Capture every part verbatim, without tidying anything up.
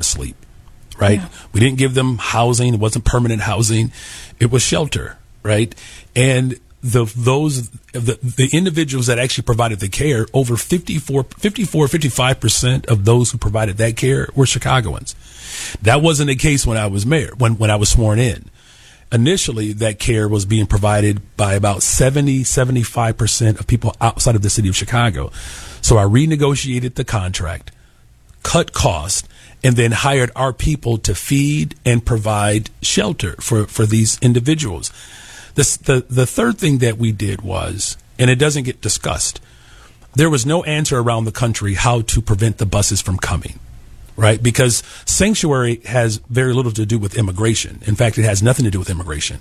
sleep, right? Yeah. We didn't give them housing. It wasn't permanent housing. It was shelter, right? And the those the, the individuals that actually provided the care, over fifty-four, fifty-four, fifty-five percent of those who provided that care were Chicagoans. That wasn't the case when I was mayor, when, when I was sworn in. Initially, that care was being provided by about seventy, seventy-five percent of people outside of the city of Chicago. So I renegotiated the contract, cut costs, and then hired our people to feed and provide shelter for, for these individuals. This, the, the third thing that we did was, and it doesn't get discussed, there was no answer around the country how to prevent the buses from coming. Right? Because sanctuary has very little to do with immigration. In fact, it has nothing to do with immigration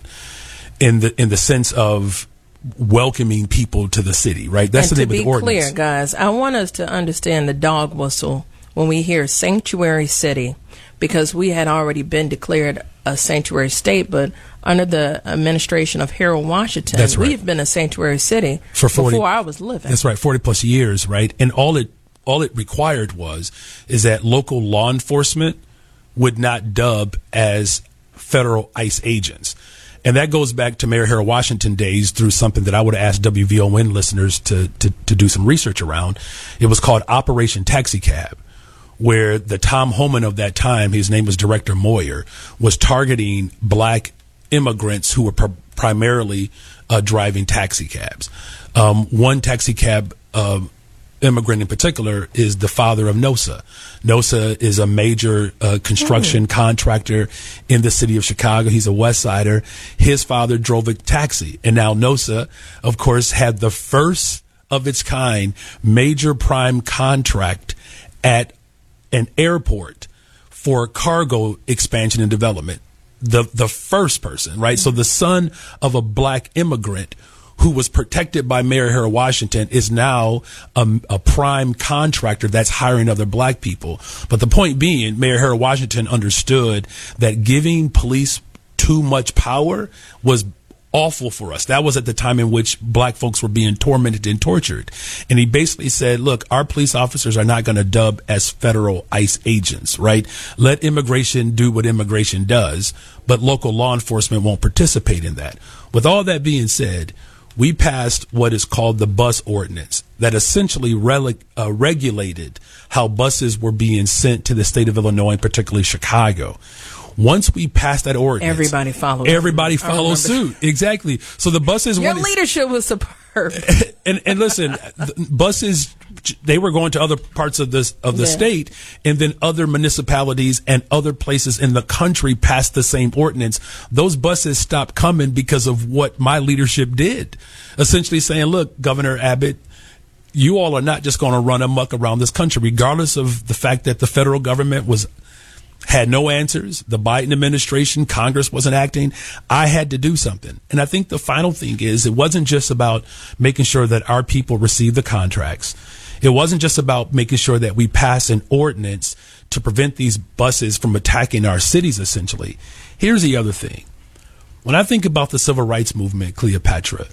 in the in the sense of welcoming people to the city, right? That's and the name of the ordinance. To be clear, guys, I want us to understand the dog whistle when we hear sanctuary city, because we had already been declared a sanctuary state, but under the administration of Harold Washington, that's right. We've been a sanctuary city for forty, before I was living. That's right, forty plus years, right? And all it All it required was is that local law enforcement would not dub as federal ICE agents. And that goes back to Mayor Harold Washington days through something that I would have asked W V O N listeners to, to, to do some research around. It was called Operation Taxi Cab, where the Tom Homan of that time, his name was Director Moyer, was targeting black immigrants who were pr- primarily uh, driving taxi cabs. Um, one taxi cab uh, immigrant in particular is the father of NOSA. NOSA is a major uh, construction mm. contractor in the city of Chicago. He's a West Sider. His father drove a taxi. And now NOSA, of course, had the first of its kind major prime contract at an airport for cargo expansion and development. The, the first person, right? Mm. So the son of a black immigrant who was protected by Mayor Harold Washington is now a, a prime contractor that's hiring other black people. But the point being, Mayor Harold Washington understood that giving police too much power was awful for us. That was at the time in which black folks were being tormented and tortured. And he basically said, look, our police officers are not going to dub as federal ICE agents, right? Let immigration do what immigration does, but local law enforcement won't participate in that. With all that being said, we passed what is called the bus ordinance that essentially rele- uh, regulated how buses were being sent to the state of Illinois, and particularly Chicago. Once we passed that ordinance, everybody followed. Everybody followed suit. Exactly. So the buses. Your leadership was superb. and and listen, buses, they were going to other parts of this of the yeah. state, and then other municipalities and other places in the country passed the same ordinance. Those buses stopped coming because of what my leadership did, essentially saying, "Look, Governor Abbott, you all are not just going to run amok around this country, regardless of the fact that the federal government was." Had no answers. The Biden administration, Congress wasn't acting. I had to do something. And I think the final thing is it wasn't just about making sure that our people receive the contracts. It wasn't just about making sure that we pass an ordinance to prevent these buses from attacking our cities, essentially. Here's the other thing. When I think about the civil rights movement, Cleopatra,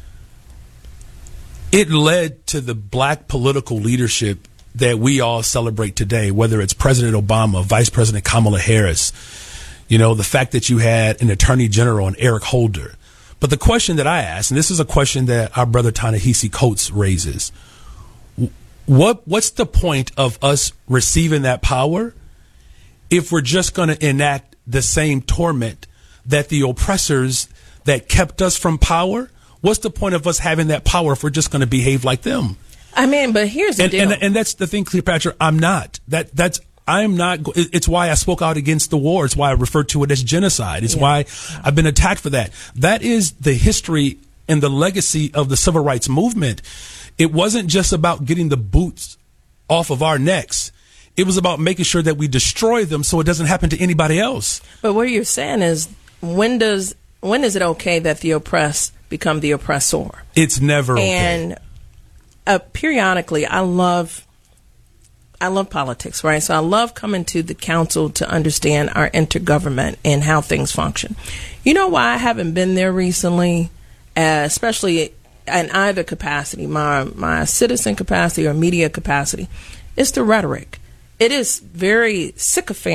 it led to the black political leadership that we all celebrate today, whether it's President Obama, Vice President Kamala Harris, you know, the fact that you had an Attorney General and Eric Holder. But the question that I ask, and this is a question that our brother Ta-Nehisi Coates raises, what what's the point of us receiving that power if we're just going to enact the same torment that the oppressors that kept us from power? What's the point of us having that power if we're just going to behave like them? I mean, but here's the and, deal. And, and that's the thing, Cleopatra. I'm not. That that's I'm not. It's why I spoke out against the war. It's why I referred to it as genocide. It's yeah. why I've been attacked for that. That is the history and the legacy of the civil rights movement. It wasn't just about getting the boots off of our necks. It was about making sure that we destroy them so it doesn't happen to anybody else. But what you're saying is, when does when is it okay that the oppressed become the oppressor? It's never okay. And Uh, periodically, I love, I love politics, right? So I love coming to the council to understand our intergovernment and how things function. You know why I haven't been there recently, uh, especially in either capacity, my my citizen capacity or media capacity? It's the rhetoric. It is very sycophant.